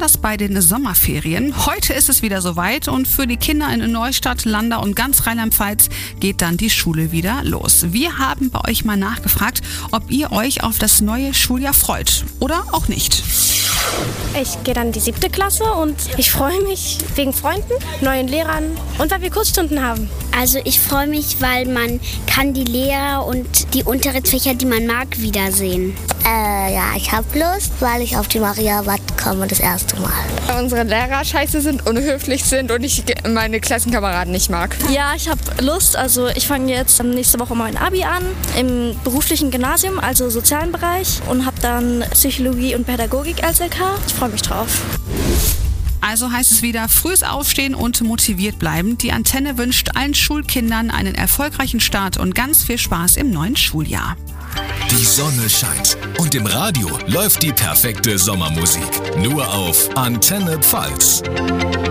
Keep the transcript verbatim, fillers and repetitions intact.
besonders bei den Sommerferien. Heute ist es wieder soweit und für die Kinder in Neustadt, Landau und ganz Rheinland-Pfalz geht dann die Schule wieder los. Wir haben bei euch mal nachgefragt, ob ihr euch auf das neue Schuljahr freut oder auch nicht. Ich gehe dann in die siebte Klasse und ich freue mich wegen Freunden, neuen Lehrern und weil wir Kurzstunden haben. Also ich freue mich, weil man kann die Lehrer und die Unterrichtsfächer, die man mag, wiedersehen. Äh, ja, ich habe Lust, weil ich auf die Maria-Watt komme das erste Mal. Unsere Lehrer scheiße sind, unhöflich sind und ich meine Klassenkameraden nicht mag. Ja, ich habe Lust. Also ich fange jetzt nächste Woche mein Abi an im beruflichen Gymnasium, also sozialen Bereich und habe dann Psychologie und Pädagogik als L K. Ich freue mich drauf. Also heißt es wieder, frühes Aufstehen und motiviert bleiben. Die Antenne wünscht allen Schulkindern einen erfolgreichen Start und ganz viel Spaß im neuen Schuljahr. Die Sonne scheint und im Radio läuft die perfekte Sommermusik. Nur auf Antenne Pfalz.